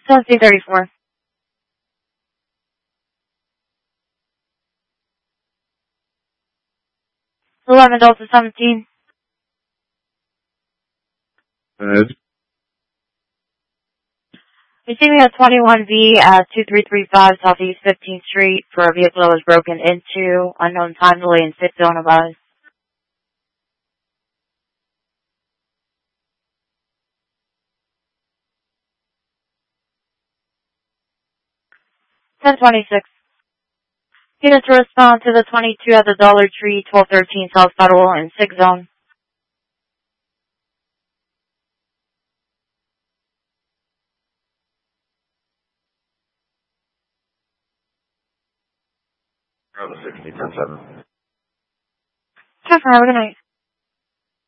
C34. 11 Delta 17. Receiving a 21V at 2335 Southeast 15th Street for a vehicle that was broken into. Unknown time delay and sit zone advised. 1026. Unit to respond to the 22 at the Dollar Tree, 1213 South Federal in 6 zone. Oh, the 16, 10-7. Have a good night.